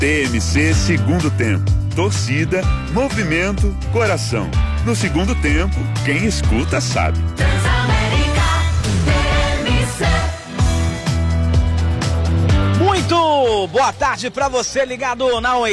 TMC Segundo Tempo. Torcida, movimento, coração. No segundo tempo, quem escuta sabe. Transamérica, TMC. Muito boa tarde pra você ligado na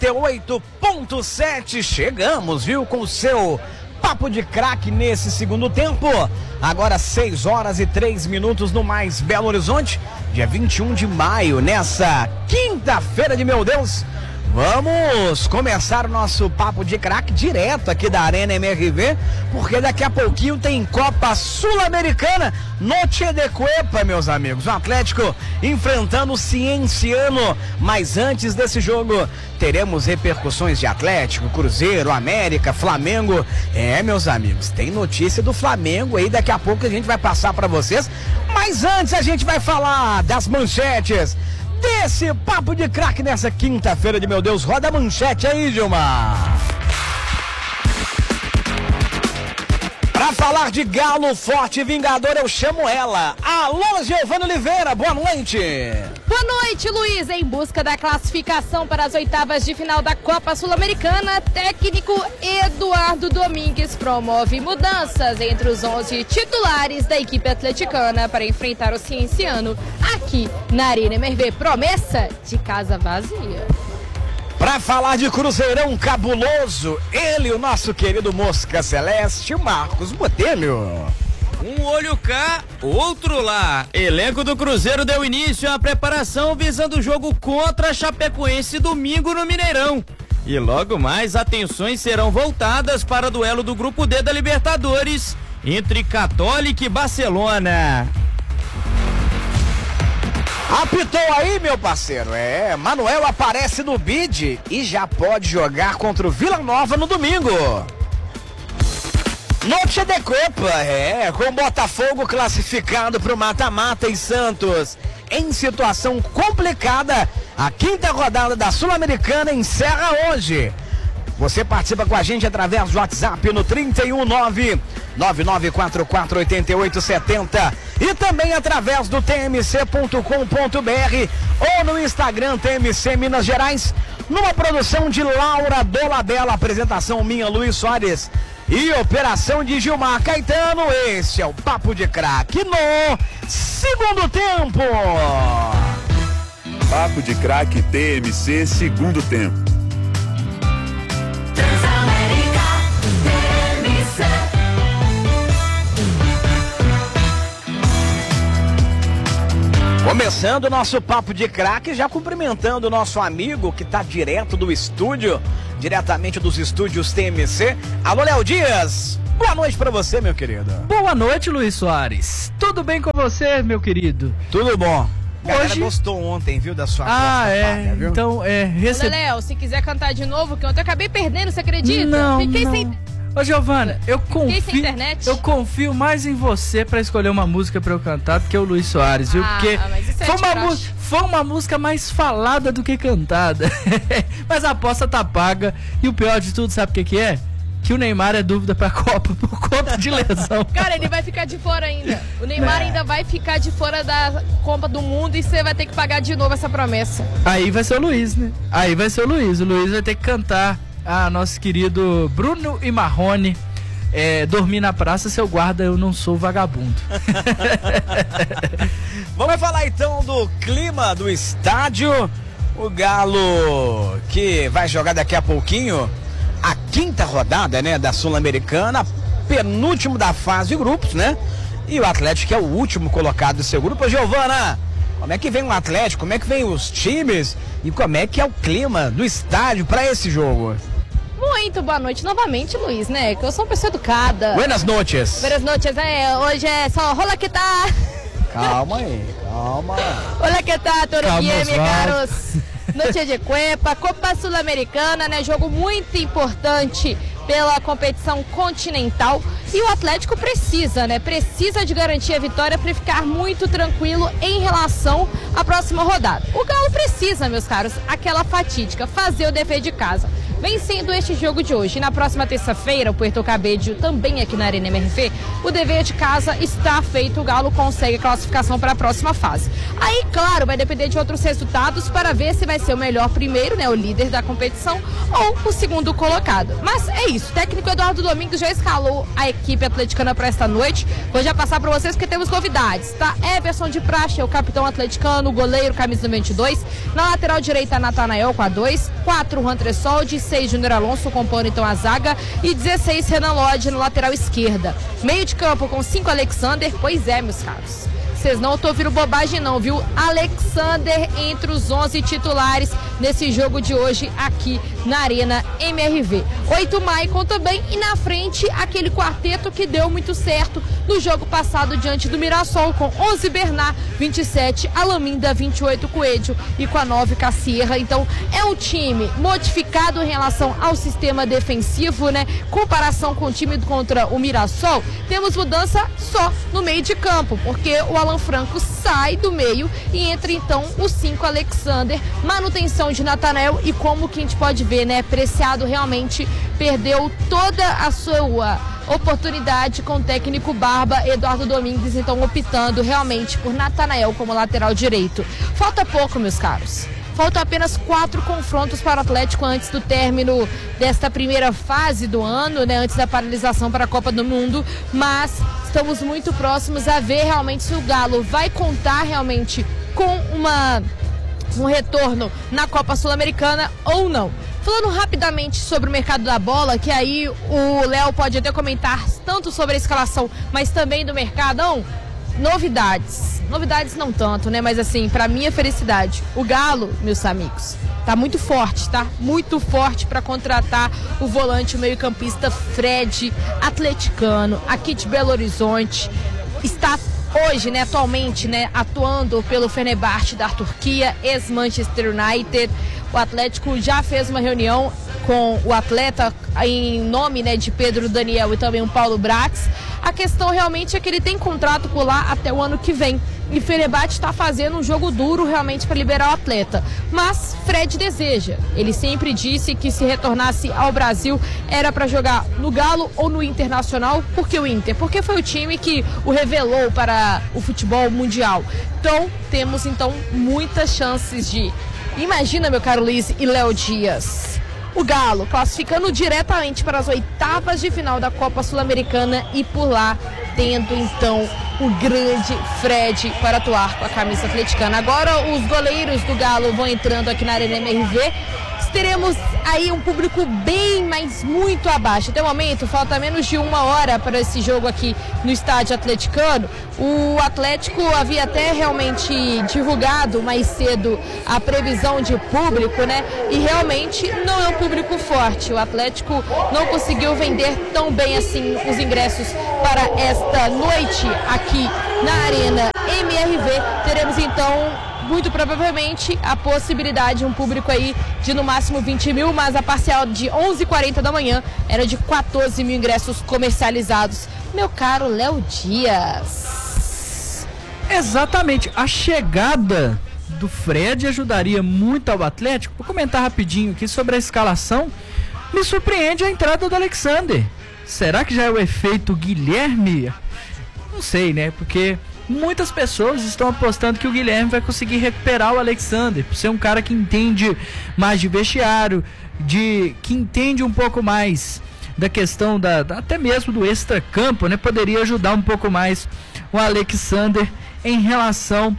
88.7. Chegamos, viu, com o seu Papo de Craque nesse segundo tempo. Agora 6 horas e 3 minutos no mais Belo Horizonte, dia 21 de maio, nessa quinta-feira de meu Deus. Vamos começar o nosso Papo de Craque direto aqui da Arena MRV, porque daqui a pouquinho tem Copa Sul-Americana, Noche de Cuepa, meus amigos. O Atlético enfrentando o Cienciano, mas antes desse jogo teremos repercussões de Atlético, Cruzeiro, América, Flamengo. Meus amigos, tem notícia do Flamengo aí, daqui a pouco a gente vai passar para vocês, mas antes a gente vai falar das manchetes desse Papo de Craque nessa quinta-feira de meu Deus. Roda a manchete aí, Gilmar. Pra falar de Galo forte e vingador, eu chamo ela. Alô, Giovana Oliveira, boa noite. Boa noite, Luiz. Em busca da classificação para as oitavas de final da Copa Sul-Americana, técnico Eduardo Domingues promove mudanças entre os 11 titulares da equipe atleticana para enfrentar o Cienciano aqui na Arena MRV. Promessa de casa vazia. Pra falar de Cruzeirão cabuloso, ele, o nosso querido Mosca Celeste, Marcos Botelho. Um olho cá, outro lá. Elenco do Cruzeiro deu início à preparação visando o jogo contra a Chapecoense domingo no Mineirão. E logo mais atenções serão voltadas para o duelo do Grupo D da Libertadores entre Católica e Barcelona. Apitou aí, meu parceiro. Manuel aparece no bid e já pode jogar contra o Vila Nova no domingo. Noche de Copa, com Botafogo classificado para o mata-mata e Santos em situação complicada. A quinta rodada da Sul-Americana encerra hoje. Você participa com a gente através do WhatsApp no 319-9944-8870 e também através do tmc.com.br ou no Instagram TMC Minas Gerais, numa produção de Laura Dolabella, apresentação minha, Luiz Soares, e operação de Gilmar Caetano. Esse é o Papo de Craque no segundo tempo. Papo de Craque TMC Segundo Tempo. Transamérica, TMC. Começando o nosso Papo de Craque, já cumprimentando o nosso amigo que está direto do estúdio, diretamente dos estúdios TMC. Alô, Léo Dias, boa noite pra você, meu querido. Boa noite, Luiz Soares. Tudo bem com você, meu querido? Tudo bom. A galera Hoje gostou ontem, viu, da sua paga, viu? Então, Olha, Léo, se quiser cantar de novo, que ontem eu acabei perdendo, você acredita? Não. Sem... Ô, Giovana, eu Fiquei sem internet. confio mais em você pra escolher uma música pra eu cantar do que o Luiz Soares, viu? Porque mas isso é foi uma música mais falada do que cantada. Mas a aposta tá paga. E o pior de tudo, sabe o que é? Que o Neymar é dúvida pra Copa por conta de lesão. Cara, ele vai ficar de fora ainda. O Neymar ainda vai ficar de fora da Copa do Mundo e você vai ter que pagar de novo essa promessa. Aí vai ser o Luiz, né? Aí vai ser o Luiz. O Luiz vai ter que cantar nosso querido Bruno e Marrone. Dormir na praça, seu guarda, eu não sou vagabundo. Vamos falar então do clima do estádio. O Galo que vai jogar daqui a pouquinho a quinta rodada, né, da Sul-Americana, penúltimo da fase de grupos, né? E o Atlético que é o último colocado do seu grupo. Giovana, como é que vem o Atlético? Como é que vem os times? E como é que é o clima do estádio para esse jogo? Muito boa noite novamente, Luiz, né? Que eu sou uma pessoa educada. Buenas noches. Buenas noches, hoje é só rola que tá. Calma aí, calma. Olá que tá, tudo Calma, bem, meus vai. caros? Noite de Cuepa, Copa Sul-Americana, né? Jogo muito importante pela competição continental. E o Atlético precisa, né? Precisa de garantir a vitória para ficar muito tranquilo em relação à próxima rodada. O Galo precisa, meus caros, aquela fatídica, fazer o dever de casa. vencendo este jogo de hoje. E na próxima terça-feira, o Puerto Cabello, também aqui na Arena MRV, o dever de casa está feito, o Galo consegue a classificação para a próxima fase. Aí, claro, vai depender de outros resultados para ver se vai ser o melhor primeiro, né, o líder da competição, ou o segundo colocado. Mas é isso, o técnico Eduardo Domingues já escalou a equipe atleticana para esta noite. Vou já passar para vocês porque temos novidades, tá? Everson de Praxe é o capitão atleticano, o goleiro, camisa 22. Na lateral direita, Natanael com a 2, 4, Juan Tressoldi, 6, Júnior Alonso compõem então a zaga e 16, Renan Lodge na lateral esquerda. Meio de campo com 5, Alexander. Pois é, meus caros, vocês não estão ouvindo bobagem não, viu? Alexander entre os 11 titulares nesse jogo de hoje aqui na Arena MRV. 8, Maicon também, e na frente aquele quarteto que deu muito certo no jogo passado diante do Mirassol, com 11, Bernard, 27, Alaminda, 28, Coelho e com a 9, Cassierra. Então é um time modificado em relação ao sistema defensivo, né? Comparação com o time contra o Mirassol, temos mudança só no meio de campo, porque o Alan Franco sai do meio e entra então o 5, Alexander, manutenção de Natanael, e como que a gente pode ver, né, Preciado realmente perdeu toda a sua oportunidade com o técnico Barba, Eduardo Domingues, então optando realmente por Natanael como lateral direito. Falta pouco, meus caros. Faltam apenas 4 confrontos para o Atlético antes do término desta primeira fase do ano, né, antes da paralisação para a Copa do Mundo, mas estamos muito próximos a ver realmente se o Galo vai contar realmente com um retorno na Copa Sul-Americana ou não. Falando rapidamente sobre o mercado da bola, que aí o Léo pode até comentar tanto sobre a escalação, mas também do mercado. Novidades não tanto, né? Mas assim, pra minha felicidade, o Galo, meus amigos, tá muito forte, tá? Muito forte para contratar o volante, o meio-campista Fred, atleticano, aqui de Belo Horizonte. Está hoje, né, atualmente, né, atuando pelo Fenerbahçe da Turquia, ex-Manchester United. O Atlético já fez uma reunião com o atleta em nome, né, de Pedro Daniel e também o Paulo Brax. A questão realmente é que ele tem contrato por lá até o ano que vem. E Fenerbahçe está fazendo um jogo duro realmente para liberar o atleta. Mas Fred deseja. Ele sempre disse que se retornasse ao Brasil era para jogar no Galo ou no Internacional. Por que o Inter? Porque foi o time que o revelou para o futebol mundial. Então, temos então muitas chances de... Imagina, meu caro Luiz e Léo Dias, o Galo classificando diretamente para as oitavas de final da Copa Sul-Americana e por lá tendo então o grande Fred para atuar com a camisa atleticana. Agora os goleiros do Galo vão entrando aqui na Arena MRV. Teremos aí um público bem, mas muito abaixo. Até o momento, falta menos de 1 hora para esse jogo aqui no estádio atleticano. O Atlético havia até realmente divulgado mais cedo a previsão de público, né? E realmente não é um público forte. O Atlético não conseguiu vender tão bem assim os ingressos para esta noite aqui na Arena MRV. Teremos então, muito provavelmente, a possibilidade de um público aí de no máximo 20 mil, mas a parcial de 11h40 da manhã era de 14 mil ingressos comercializados. Meu caro Léo Dias. Exatamente, a chegada do Fred ajudaria muito ao Atlético. Vou comentar rapidinho aqui sobre a escalação. Me surpreende a entrada do Alexander. Será que já é o efeito Guilherme? Não sei, né? Porque muitas pessoas estão apostando que o Guilherme vai conseguir recuperar o Alexander, por ser um cara que entende mais de vestiário, que entende um pouco mais da questão até mesmo do extracampo, né? Poderia ajudar um pouco mais o Alexander em relação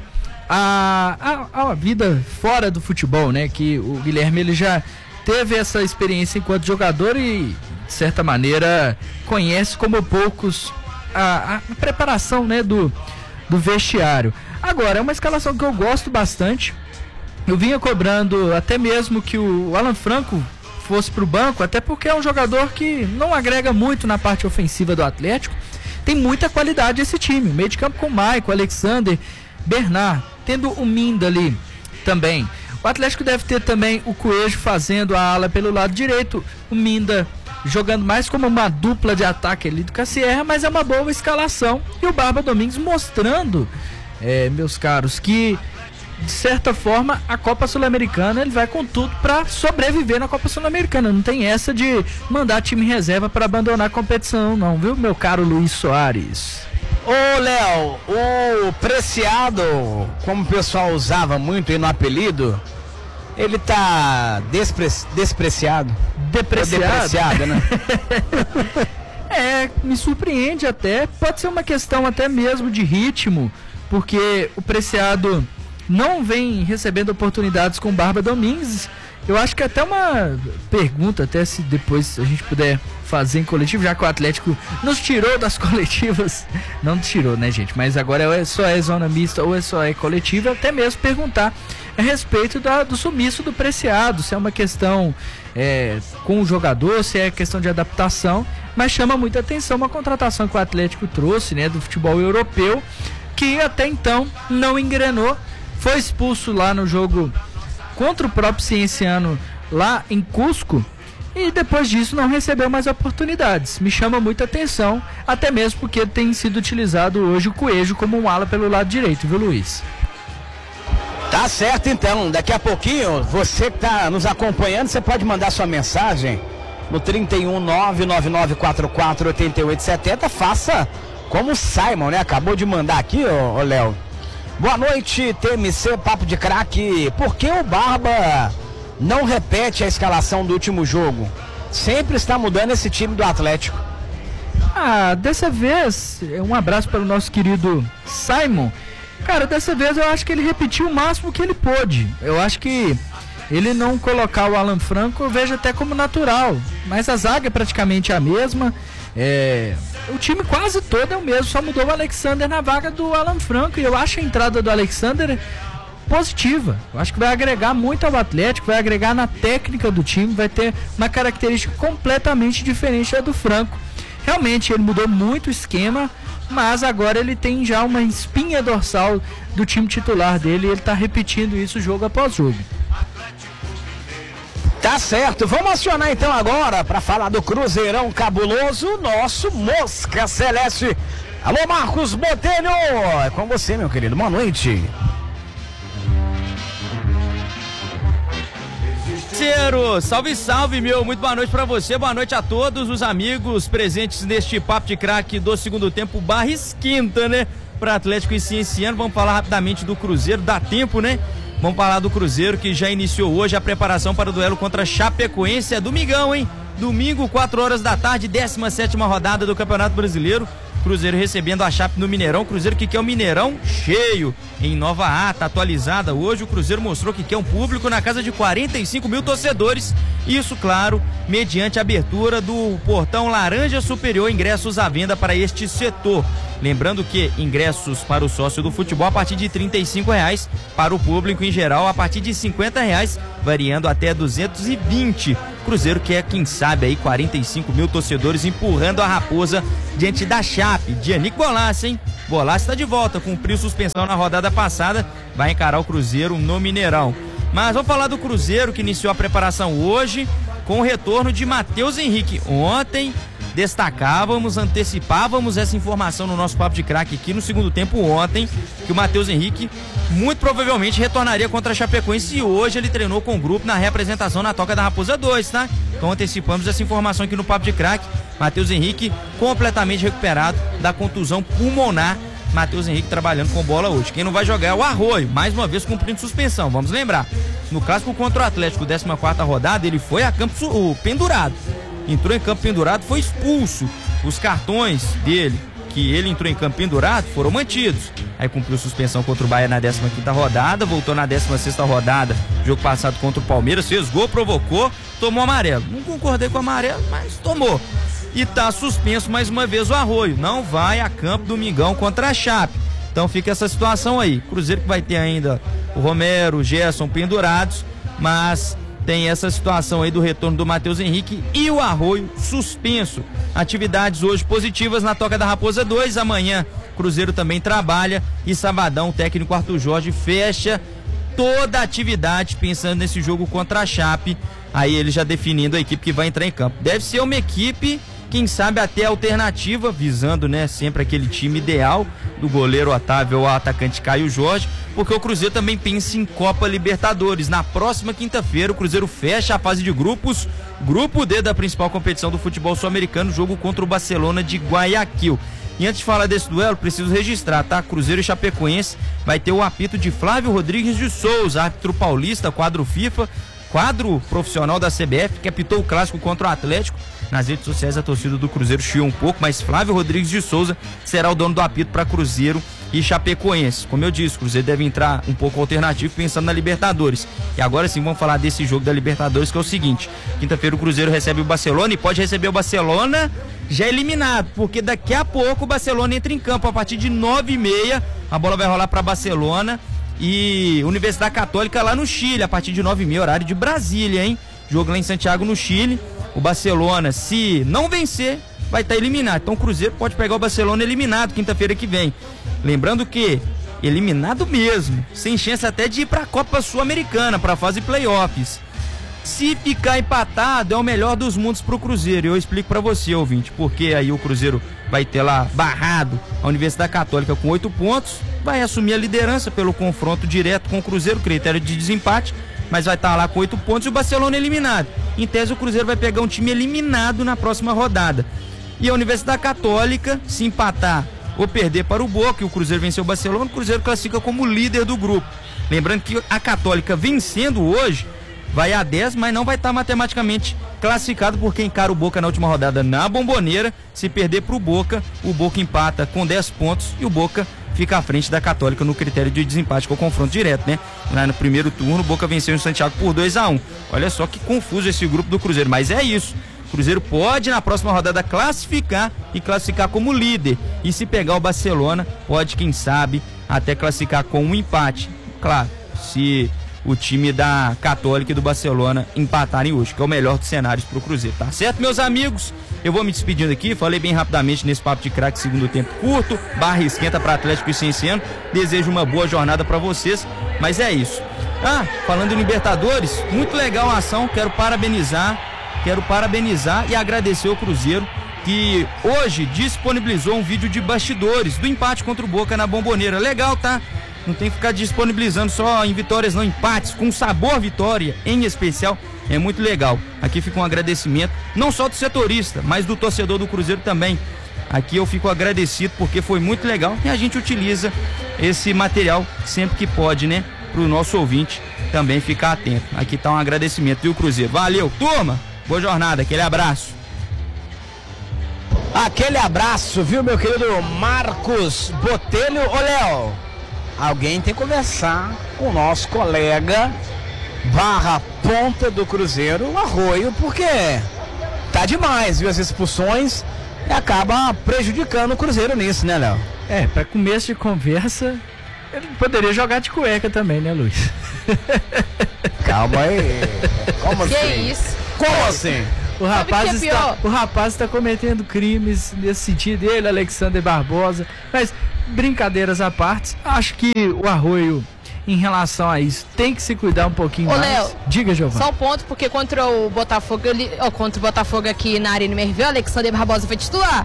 à vida fora do futebol, né? Que o Guilherme ele já teve essa experiência enquanto jogador e, de certa maneira, conhece como poucos a preparação, né, do vestiário. Agora, é uma escalação que eu gosto bastante. Eu vinha cobrando até mesmo que o Alan Franco fosse para o banco, até porque é um jogador que não agrega muito na parte ofensiva do Atlético. Tem muita qualidade esse time, meio de campo com Maicon, Alexander, Bernard, tendo o Minda ali também. O Atlético deve ter também o Coelho fazendo a ala pelo lado direito, o Minda jogando mais como uma dupla de ataque ali do Cassierra, mas é uma boa escalação. E o Barba Domingues mostrando, meus caros, que de certa forma, a Copa Sul-Americana, ele vai com tudo para sobreviver na Copa Sul-Americana. Não tem essa de mandar time reserva para abandonar a competição, não, viu, meu caro Luiz Soares? Ô, Léo, o Preciado, como o pessoal usava muito aí no apelido, ele tá despreciado. Depreciado, né? Me surpreende até. Pode ser uma questão até mesmo de ritmo, porque o Preciado não vem recebendo oportunidades com Barba Domingues. Eu acho que até uma pergunta, até se depois a gente puder fazer em coletivo, já que o Atlético nos tirou das coletivas. Não tirou, né, gente? Mas agora só é zona mista ou só é coletiva. Até mesmo perguntar a respeito do sumiço do Preciado, se é uma questão com o jogador, se é questão de adaptação. Mas chama muita atenção uma contratação que o Atlético trouxe, né, do futebol europeu, que até então não engrenou. Foi expulso lá no jogo contra o próprio Cienciano lá em Cusco e depois disso não recebeu mais oportunidades. Me chama muita atenção, até mesmo porque tem sido utilizado hoje o Coelho como um ala pelo lado direito, viu, Luiz? Tá certo, então. Daqui a pouquinho, você que tá nos acompanhando, você pode mandar sua mensagem no 31999448870. Faça como o Simon, né? Acabou de mandar aqui, ô Léo. Boa noite, TMC, Papo de Craque. Por que o Barba não repete a escalação do último jogo? Sempre está mudando esse time do Atlético. Dessa vez, um abraço para o nosso querido Simon. Cara, dessa vez eu acho que ele repetiu o máximo que ele pôde. Eu acho que ele não colocar o Alan Franco, eu vejo até como natural. Mas a zaga é praticamente a mesma. O time quase todo é o mesmo, só mudou o Alexander na vaga do Alan Franco. E eu acho a entrada do Alexander positiva. Eu acho que vai agregar muito ao Atlético, vai agregar na técnica do time, vai ter uma característica completamente diferente da do Franco. Realmente ele mudou muito o esquema, mas agora ele tem já uma espinha dorsal do time titular dele e ele está repetindo isso jogo após jogo. Tá certo, vamos acionar então agora para falar do Cruzeirão cabuloso, nosso Mosca Celeste. Alô, Marcos Botelho, é com você, meu querido, boa noite. Salve, salve, meu, muito boa noite pra você, boa noite a todos os amigos presentes neste Papo de Craque do segundo tempo barra esquenta, né, pra Atlético e Cienciano. Vamos falar rapidamente do Cruzeiro, dá tempo, né? Vamos falar do Cruzeiro que já iniciou hoje a preparação para o duelo contra Chapecoense. É domingão, hein? Domingo, 4 horas da tarde, 17ª rodada do Campeonato Brasileiro. Cruzeiro recebendo a Chape no Mineirão. Cruzeiro que quer o Mineirão cheio, em nova ata atualizada. Hoje o Cruzeiro mostrou que quer um público na casa de 45 mil torcedores. Isso, claro, mediante a abertura do portão Laranja Superior, ingressos à venda para este setor. Lembrando que ingressos para o sócio do futebol a partir de R$35, para o público em geral a partir de R$50, variando até 220. Cruzeiro quer, quem sabe, aí 45 mil torcedores empurrando a Raposa diante da Chape. Giannico Bolassi, hein? Bolassi está de volta, cumpriu suspensão na rodada passada, vai encarar o Cruzeiro no Mineirão. Mas vamos falar do Cruzeiro que iniciou a preparação hoje com o retorno de Matheus Henrique. Ontem antecipávamos essa informação no nosso Papo de Craque aqui no segundo tempo ontem, que o Matheus Henrique muito provavelmente retornaria contra a Chapecoense e hoje ele treinou com o grupo na representação na Toca da Raposa 2, tá? Então antecipamos essa informação aqui no Papo de Craque. Matheus Henrique completamente recuperado da contusão pulmonar. Matheus Henrique trabalhando com bola hoje. Quem não vai jogar é o Arroio, mais uma vez cumprindo suspensão, vamos lembrar. No clássico contra o Atlético, 14ª rodada, ele foi a campo pendurado. Entrou em campo pendurado, foi expulso. Os cartões dele, que ele entrou em campo pendurado, foram mantidos. Aí cumpriu suspensão contra o Bahia na 15ª rodada, voltou na 16ª rodada, jogo passado contra o Palmeiras, fez gol, provocou, tomou amarelo. Não concordei com o amarelo, mas tomou. E tá suspenso mais uma vez o Arroio. Não vai a campo domingão contra a Chape. Então fica essa situação aí. Cruzeiro que vai ter ainda o Romero, o Gerson pendurados, mas tem essa situação aí do retorno do Matheus Henrique e o Arroio suspenso. Atividades hoje positivas na Toca da Raposa 2. Amanhã Cruzeiro também trabalha e sabadão o técnico Arthur Jorge fecha toda a atividade pensando nesse jogo contra a Chape. Aí ele já definindo a equipe que vai entrar em campo. Deve ser uma equipe, quem sabe até alternativa, visando, né, sempre aquele time ideal do goleiro Otávio ao atacante Caio Jorge, porque o Cruzeiro também pensa em Copa Libertadores. Na próxima quinta-feira, o Cruzeiro fecha a fase de grupos, grupo D da principal competição do futebol sul-americano, jogo contra o Barcelona de Guayaquil. E antes de falar desse duelo, preciso registrar, tá? Cruzeiro e Chapecoense vai ter o apito de Flávio Rodrigues de Souza, árbitro paulista, quadro FIFA, quadro profissional da CBF, que apitou o clássico contra o Atlético. Nas redes sociais a torcida do Cruzeiro chiou um pouco, mas Flávio Rodrigues de Souza será o dono do apito para Cruzeiro e Chapecoense. Como eu disse, o Cruzeiro deve entrar um pouco alternativo pensando na Libertadores. E agora sim vamos falar desse jogo da Libertadores, que é o seguinte: quinta-feira o Cruzeiro recebe o Barcelona e pode receber o Barcelona já eliminado, porque daqui a pouco o Barcelona entra em campo a partir de 9h30. A bola vai rolar para Barcelona e Universidade Católica lá no Chile, a partir de 9h30, horário de Brasília, hein? Jogo lá em Santiago, no Chile. O Barcelona, se não vencer, vai estar eliminado. Então o Cruzeiro pode pegar o Barcelona eliminado quinta-feira que vem. Lembrando que eliminado mesmo, sem chance até de ir para a Copa Sul-Americana, para a fase playoffs. Se ficar empatado, é o melhor dos mundos pro Cruzeiro. E eu explico para você, ouvinte, porque aí o Cruzeiro vai ter lá barrado a Universidade Católica com 8 pontos, vai assumir a liderança pelo confronto direto com o Cruzeiro, critério de desempate, mas vai estar lá com 8 pontos e o Barcelona eliminado. Em tese, o Cruzeiro vai pegar um time eliminado na próxima rodada. E a Universidade Católica, se empatar ou perder para o Boca, e o Cruzeiro venceu o Barcelona, o Cruzeiro classifica como líder do grupo. Lembrando que a Católica vencendo hoje vai a 10, mas não vai estar matematicamente classificado, porque encara o Boca na última rodada na Bomboneira. Se perder para o Boca empata com 10 pontos e o Boca fica à frente da Católica no critério de desempate, com o confronto direto, né? Lá no primeiro turno, o Boca venceu em Santiago por 2-1. Olha só que confuso esse grupo do Cruzeiro, mas é isso. O Cruzeiro pode na próxima rodada classificar e classificar como líder. E se pegar o Barcelona, pode, quem sabe, até classificar com um empate. Claro, se o time da Católica e do Barcelona empatarem hoje, que é o melhor dos cenários pro Cruzeiro, tá certo, meus amigos? Eu vou me despedindo aqui, falei bem rapidamente nesse papo de craque, segundo tempo curto, barra esquenta para Atlético e Cienciano. Desejo uma boa jornada para vocês, mas é isso. Falando em Libertadores, muito legal a ação, quero parabenizar e agradecer ao Cruzeiro, que hoje disponibilizou um vídeo de bastidores do empate contra o Boca na Bomboneira. Legal, tá? Não tem que ficar disponibilizando só em vitórias, não, empates, com sabor vitória, em especial, é muito legal. Aqui fica um agradecimento, não só do setorista, mas do torcedor do Cruzeiro também. Aqui eu fico agradecido porque foi muito legal e a gente utiliza esse material sempre que pode, né? Para o nosso ouvinte também ficar atento. Aqui tá um agradecimento, viu, Cruzeiro? Valeu, turma! Boa jornada, aquele abraço. Aquele abraço, viu, meu querido Marcos Botelho. Ô, Léo, alguém tem que conversar com o nosso colega barra ponta do Cruzeiro, o Arroio, porque tá demais, viu, as expulsões, e acaba prejudicando o Cruzeiro nisso, né, Léo? Para começo de conversa, ele poderia jogar de cueca também, né, Luiz? Calma aí. Como assim? Que isso? Como assim? O rapaz está cometendo crimes nesse sentido, ele, Alexander Barbosa, mas brincadeiras à parte, acho que o Arroio, em relação a isso, tem que se cuidar um pouquinho mais. Léo, diga, Giovana. Só um ponto, porque contra o Botafogo, contra o Botafogo aqui na Arena Merville, o Alexander Barbosa foi titular.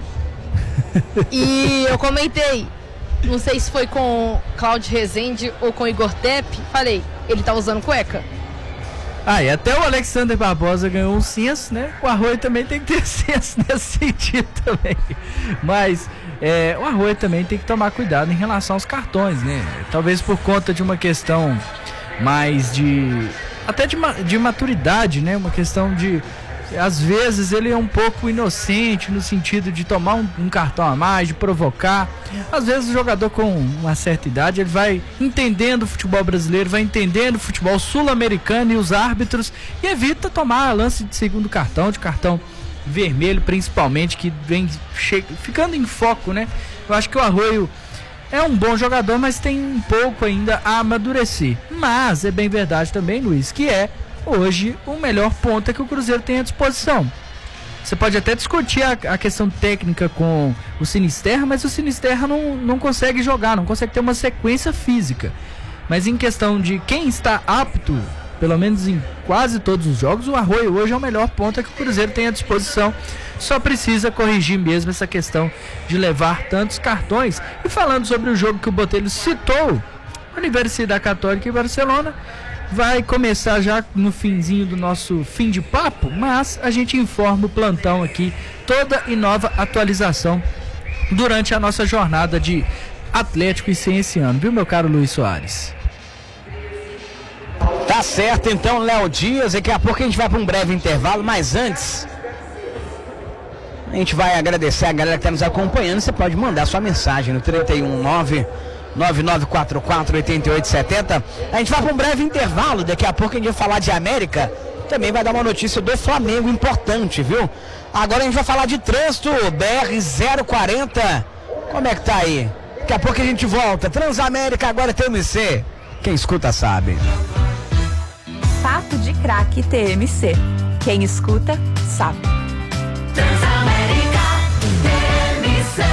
E eu comentei, não sei se foi com Cláudio Rezende ou com Igor Tepe, falei, ele tá usando cueca. E até o Alexander Barbosa ganhou um senso, né? O Arroio também tem que ter senso nesse sentido também. Mas o Arroio também tem que tomar cuidado em relação aos cartões, né? Talvez por conta de uma questão mais de maturidade, né? Uma questão de, às vezes ele é um pouco inocente no sentido de tomar um cartão a mais, de provocar. Às vezes o jogador com uma certa idade, ele vai entendendo o futebol brasileiro, vai entendendo o futebol sul-americano e os árbitros, e evita tomar lance de segundo cartão, de cartão vermelho principalmente, que vem ficando em foco, né? Eu acho que o Arroio é um bom jogador, mas tem um pouco ainda a amadurecer. Mas é bem verdade também, Luiz, que é hoje o melhor ponta que o Cruzeiro tem à disposição. Você pode até discutir a questão técnica com o Sinisterra, mas o Sinisterra não consegue jogar, não consegue ter uma sequência física. Mas em questão de quem está apto, pelo menos em quase todos os jogos, o Arroio hoje é o melhor ponta que o Cruzeiro tem à disposição. Só precisa corrigir mesmo essa questão de levar tantos cartões. E falando sobre o jogo que o Botelho citou, Universidade Católica e Barcelona. Vai começar já no finzinho do nosso fim de papo, mas a gente informa o plantão aqui, toda e nova atualização durante a nossa jornada de Atlético e Sem esse ano, viu, meu caro Luiz Soares? Tá certo, então, Léo Dias, daqui a pouco a gente vai para um breve intervalo, mas antes a gente vai agradecer a galera que está nos acompanhando. Você pode mandar sua mensagem no 319-9944-8870. A gente vai para um breve intervalo, daqui a pouco a gente vai falar de América, também vai dar uma notícia do Flamengo importante, viu? Agora a gente vai falar de trânsito, BR-040, como é que tá aí? Daqui a pouco a gente volta. Transamérica, agora é TMC, quem escuta sabe. Papo de Craque TMC, quem escuta sabe. Transamérica TMC.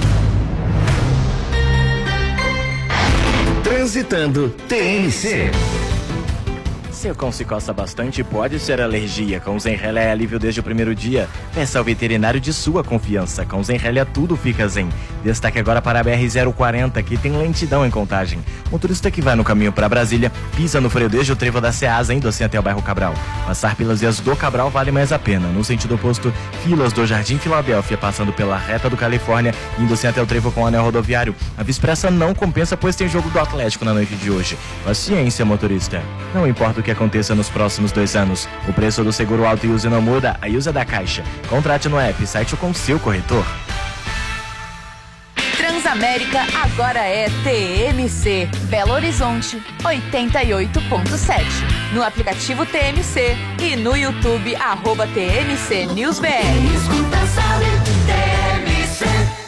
Transitando TMC. Seu cão se coça bastante, pode ser alergia. Com Zenrelia é alívio desde o primeiro dia. Peça ao veterinário de sua confiança. Com Zenrelia tudo fica zen. Destaque agora para a BR-040, que tem lentidão em Contagem. Motorista que vai no caminho para Brasília, pisa no freio desde o trevo da Ceasa, indo assim até o bairro Cabral. Passar pelas vias do Cabral vale mais a pena. No sentido oposto, filas do Jardim Filadélfia, passando pela reta do Califórnia, indo assim até o trevo com o anel rodoviário. A Vispressa não compensa, pois tem jogo do Atlético na noite de hoje. Paciência, motorista. Não importa o que aconteça nos próximos 2 anos. O preço do seguro auto Use não muda, a Use é da Caixa. Contrate no app, site ou com seu corretor. Transamérica agora é TMC, Belo Horizonte 88.7. No aplicativo TMC e no YouTube @TMC News BR. Quem escuta sabe, TMC.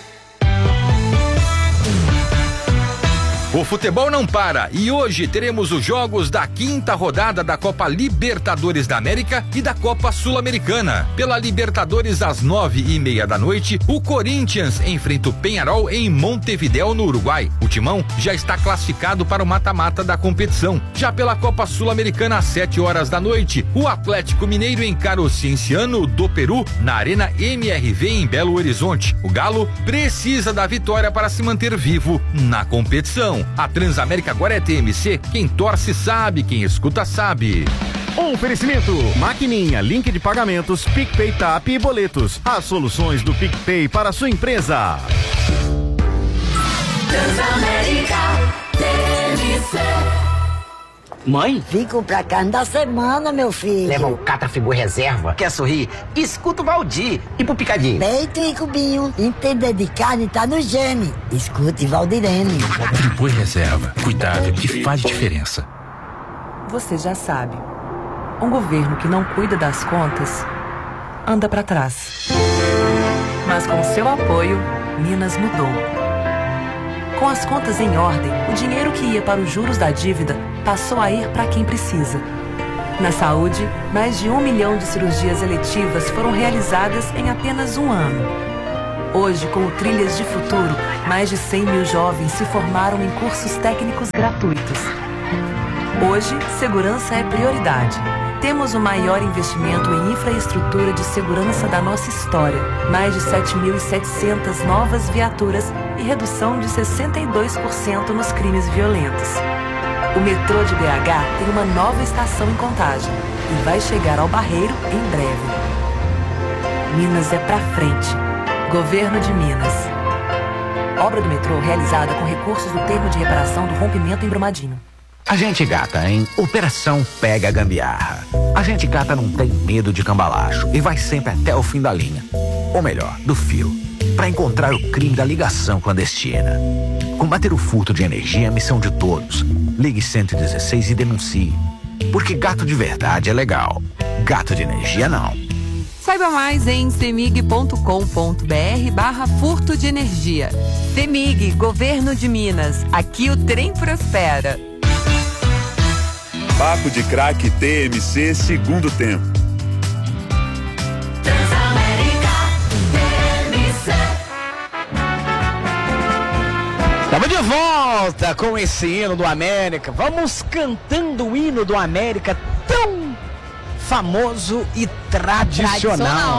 O futebol não para e hoje teremos os jogos da 5ª rodada da Copa Libertadores da América e da Copa Sul-Americana. Pela Libertadores, às 9:30 da noite, o Corinthians enfrenta o Peñarol em Montevidéu, no Uruguai. O Timão já está classificado para o mata-mata da competição. Já pela Copa Sul-Americana, às 7h da noite, o Atlético Mineiro encara o Cienciano do Peru na Arena MRV em Belo Horizonte. O Galo precisa da vitória para se manter vivo na competição. A Transamérica agora é TMC, quem torce sabe, quem escuta sabe. Oferecimento: Maquininha, link de pagamentos, PicPay, TAP e boletos. As soluções do PicPay para a sua empresa. Transamérica TMC. Mãe? Vim comprar carne da semana, meu filho. Leva o Catafibu Reserva. Quer sorrir? Escuta o Valdir. E pro Picadinho? Peito e cubinho. Entender de carne tá no gene. Escute Valdirene. Fibu Reserva. Cuidado que faz diferença. Você já sabe. Um governo que não cuida das contas anda pra trás. Mas com seu apoio, Minas mudou. Com as contas em ordem, o dinheiro que ia para os juros da dívida passou a ir para quem precisa. Na saúde, mais de 1 milhão de cirurgias eletivas foram realizadas em apenas um ano. Hoje, com o Trilhas de Futuro, mais de 100 mil jovens se formaram em cursos técnicos gratuitos. Hoje, segurança é prioridade. Temos o maior investimento em infraestrutura de segurança da nossa história. Mais de 7.700 novas viaturas e redução de 62% nos crimes violentos. O metrô de BH tem uma nova estação em Contagem e vai chegar ao Barreiro em breve. Minas é pra frente. Governo de Minas. Obra do metrô realizada com recursos do termo de reparação do rompimento em Brumadinho. Agente Gata em Operação Pega Gambiarra. Agente Gata não tem medo de cambalacho e vai sempre até o fim da linha. Ou melhor, do fio. Para encontrar o crime da ligação clandestina. Combater o furto de energia é missão de todos. Ligue 116 e denuncie. Porque gato de verdade é legal. Gato de energia não. Saiba mais em cemig.com.br/furto de energia. Cemig, Governo de Minas. Aqui o trem prospera. Papo de Craque TMC, segundo tempo. Transamérica TMC. Estamos de volta com esse hino do América. Vamos cantando o hino do América tão famoso e tradicional.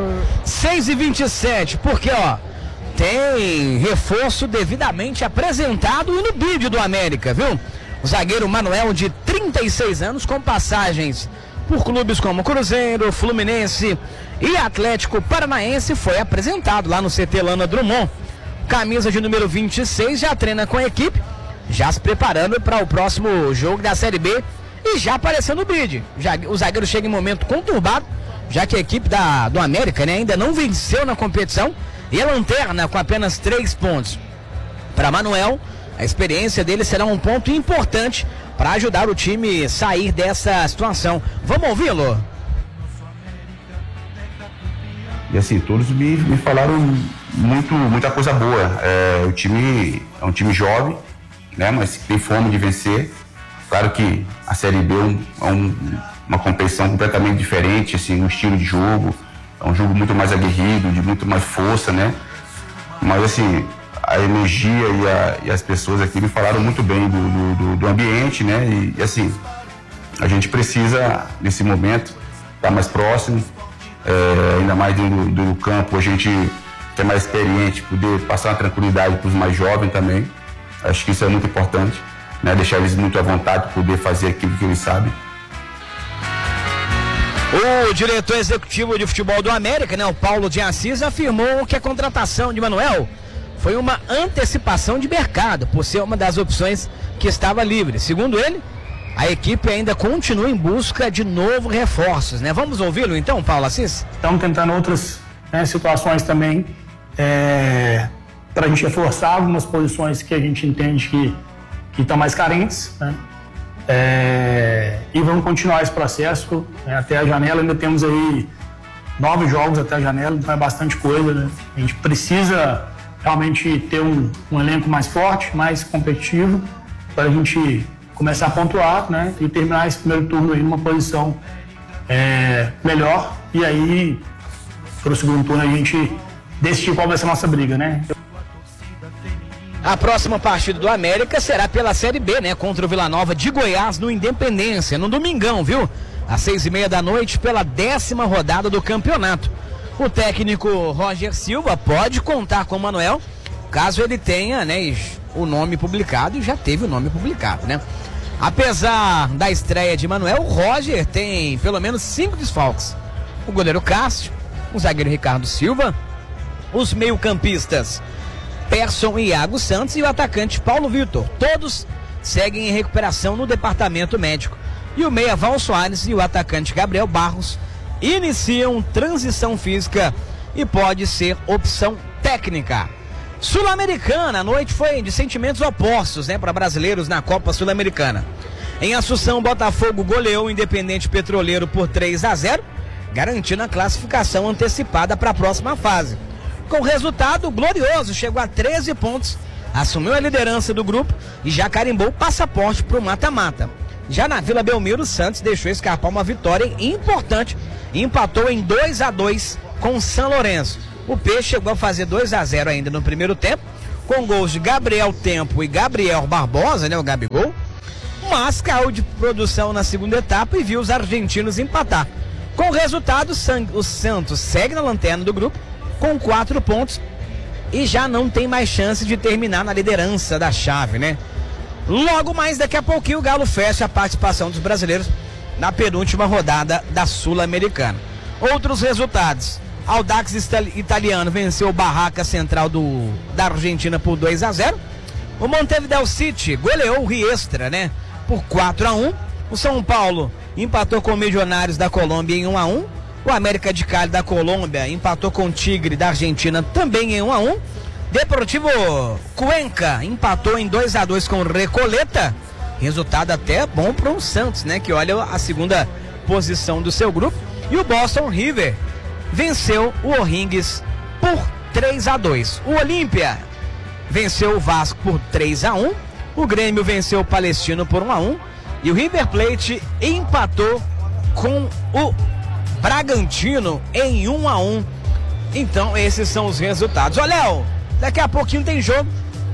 6h27, porque ó, tem reforço devidamente apresentado no vídeo do América, viu? O zagueiro Manuel, de 36 anos, com passagens por clubes como Cruzeiro, Fluminense e Atlético Paranaense, foi apresentado lá no CT Lana Drummond. Camisa de número 26, já treina com a equipe, já se preparando para o próximo jogo da Série B e já aparecendo no bid. O zagueiro chega em momento conturbado, já que a equipe do América, né, ainda não venceu na competição e é lanterna com apenas 3 pontos. Para Manuel, a experiência dele será um ponto importante para ajudar o time a sair dessa situação. Vamos ouvi-lo? E assim, todos me falaram muita coisa boa. O time é um time jovem, né, mas tem fome de vencer. Claro que a Série B é uma competição completamente diferente, assim, no estilo de jogo. É um jogo muito mais aguerrido, de muito mais força, né? Mas assim, a energia e as pessoas aqui me falaram muito bem do ambiente, né? E assim, a gente precisa, nesse momento, estar mais próximo, ainda mais dentro do campo, a gente que é mais experiente, poder passar uma tranquilidade para os mais jovens também. Acho que isso é muito importante, né? Deixar eles muito à vontade para poder fazer aquilo que eles sabem. O diretor executivo de futebol do América, né, o Paulo de Assis, afirmou que a contratação de Manuel foi uma antecipação de mercado, por ser uma das opções que estava livre. Segundo ele, a equipe ainda continua em busca de novos reforços, né? Vamos ouvi-lo então, Paulo Assis? Estamos tentando outras, né, situações também, para a gente reforçar algumas posições que a gente entende que estão mais carentes, né? E vamos continuar esse processo, né, até a janela. Ainda temos aí 9 jogos até a janela, então é bastante coisa, né? A gente precisa realmente ter um elenco mais forte, mais competitivo, para a gente começar a pontuar, né, e terminar esse primeiro turno aí numa posição melhor, e aí para o segundo turno a gente decidir qual vai ser a nossa briga, né? A próxima partida do América será pela Série B, né? Contra o Vila Nova de Goiás no Independência, no domingão, viu? Às 6:30 da noite, pela 10ª rodada do campeonato. O técnico Roger Silva pode contar com o Manuel, caso ele tenha, né, o nome publicado, e já teve o nome publicado, né? Apesar da estreia de Manuel, o Roger tem pelo menos 5 desfalques. O goleiro Cássio, o zagueiro Ricardo Silva, os meio-campistas Persson e Iago Santos e o atacante Paulo Vitor. Todos seguem em recuperação no departamento médico. E o meia Val Soares e o atacante Gabriel Barros iniciam transição física e pode ser opção técnica. Sul-Americana, a noite foi de sentimentos opostos, né, para brasileiros na Copa Sul-Americana. Em Assunção, Botafogo goleou o Independente Petroleiro por 3-0, garantindo a classificação antecipada para a próxima fase. Com o resultado, o Glorioso chegou a 13 pontos, assumiu a liderança do grupo e já carimbou o passaporte para o mata-mata. Já na Vila Belmiro, o Santos deixou escapar uma vitória importante e empatou em 2-2 com o São Lourenço. O Peixe chegou a fazer 2-0 ainda no primeiro tempo, com gols de Gabriel Tempo e Gabriel Barbosa, né, o Gabigol, mas caiu de produção na segunda etapa e viu os argentinos empatar. Com o resultado, o Santos segue na lanterna do grupo com 4 pontos e já não tem mais chance de terminar na liderança da chave, né? Logo mais, daqui a pouquinho, o Galo fecha a participação dos brasileiros na penúltima rodada da Sul-Americana. Outros resultados: Audax Italiano venceu o Barraca Central da Argentina por 2-0. O Montevideo City goleou o Riestra, né, por 4-1. O São Paulo empatou com o Milionários da Colômbia em 1-1. O América de Cali da Colômbia empatou com o Tigre da Argentina também em 1-1. Deportivo Cuenca empatou em 2-2 com o Recoleta. Resultado até bom para o Santos, né, que olha a segunda posição do seu grupo. E o Boston River venceu o O'Higgins por 3-2. O Olímpia venceu o Vasco por 3-1. O Grêmio venceu o Palestino por 1-1. E o River Plate empatou com o Bragantino em 1-1. Então esses são os resultados. Ô Léo, daqui a pouquinho tem jogo.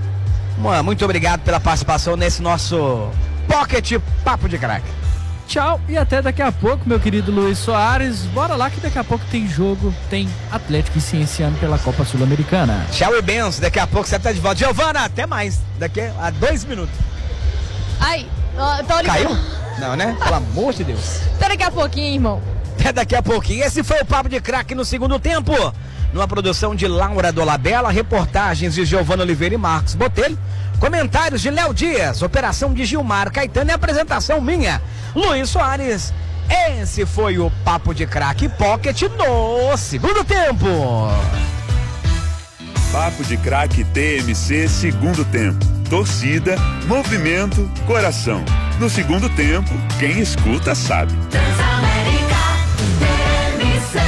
Muito obrigado pela participação nesse nosso Pocket Papo de Craque. Tchau e até daqui a pouco, meu querido Luiz Soares. Bora lá que daqui a pouco tem jogo, tem Atlético e Cienciano pela Copa Sul-Americana. Tchau e benção, daqui a pouco você tá de volta. Giovana, até mais, daqui a 2 minutos. Ai. Caiu? Não, né? Pelo amor de Deus. Até daqui a pouquinho, irmão. Até daqui a pouquinho. Esse foi o Papo de Craque no segundo tempo. Numa produção de Laura Dolabella, reportagens de Giovana Oliveira e Marcos Botelho, comentários de Léo Dias, operação de Gilmar Caetano e apresentação minha, Luiz Soares. Esse foi o Papo de Craque Pocket no segundo tempo. Papo de Craque TMC segundo tempo. Torcida, movimento, coração. No segundo tempo, quem escuta sabe. Transamérica TMC.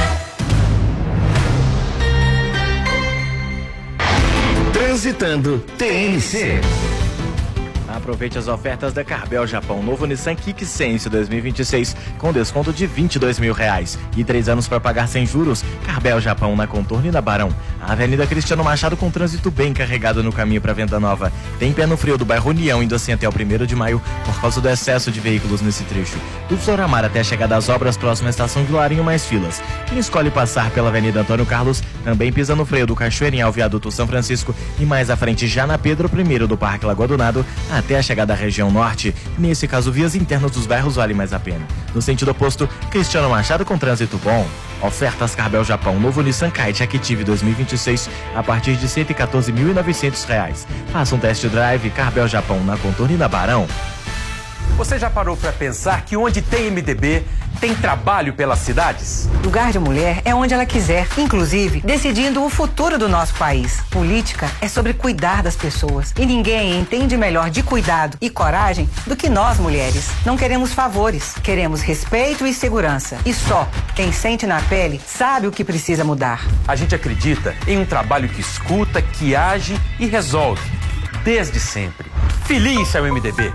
Transitando TMC. Aproveite as ofertas da Carbel Japão. Novo Nissan Kicks Sense 2026 com desconto de R$22 mil e 3 anos para pagar sem juros. Carbel Japão na Contorno e na Barão. A Avenida Cristiano Machado com trânsito bem carregado no caminho para Venda Nova. Tem pé no frio do bairro União indo assim até o 1º de maio por causa do excesso de veículos nesse trecho. Do Floramar até a chegada das obras próxima à estação de Larinho mais filas. Quem escolhe passar pela Avenida Antônio Carlos também pisa no freio do Cachoeirinha ao Viaduto São Francisco e mais à frente já na Pedro I do Parque Lagoa do Nado até a chegada da região norte. Nesse caso, vias internas dos bairros vale mais a pena. No sentido oposto, Cristiano Machado com trânsito bom. Ofertas Carbel Japão. Novo Nissan Kite Active 2026 a partir de R$ 114.900. Faça um test drive Carbel Japão na Contorno e na Barão. Você já parou para pensar que onde tem MDB, tem trabalho pelas cidades? Lugar de mulher é onde ela quiser, inclusive decidindo o futuro do nosso país. Política é sobre cuidar das pessoas. E ninguém entende melhor de cuidado e coragem do que nós, mulheres. Não queremos favores, queremos respeito e segurança. E só quem sente na pele sabe o que precisa mudar. A gente acredita em um trabalho que escuta, que age e resolve. Desde sempre. Filie-se ao MDB.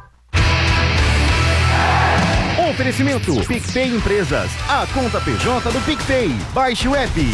Oferecimento PicPay Empresas, a conta PJ do PicPay. Baixe o app.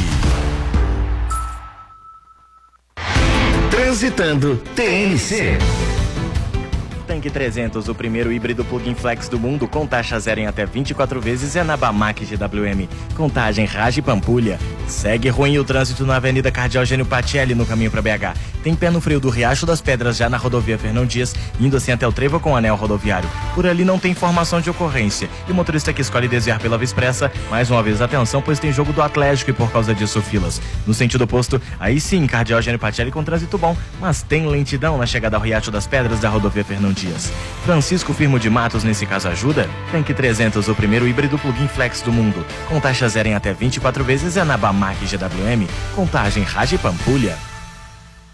Transitando TMC. Tanque 300, o primeiro híbrido plug-in flex do mundo, com taxa zero em até 24 vezes, é na Bamac GWM. Contagem Rage Pampulha. Segue ruim o trânsito na Avenida Cardeal Gênio Patielli, no caminho para BH. Tem pé no freio do Riacho das Pedras, já na rodovia Fernão Dias, indo assim até o trevo com o anel rodoviário. Por ali não tem informação de ocorrência. E o motorista que escolhe desviar pela Via Expressa, mais uma vez atenção, pois tem jogo do Atlético e por causa disso filas. No sentido oposto, aí sim, Cardeal Gênio Patielli com trânsito bom, mas tem lentidão na chegada ao Riacho das Pedras da rodovia Fernão Dias. Francisco Firmo de Matos nesse caso ajuda? Tanque 300, o primeiro híbrido plug-in flex do mundo. Com taxa zero em até 24 vezes, é na Bamac GWM. Contagem Rage Pampulha.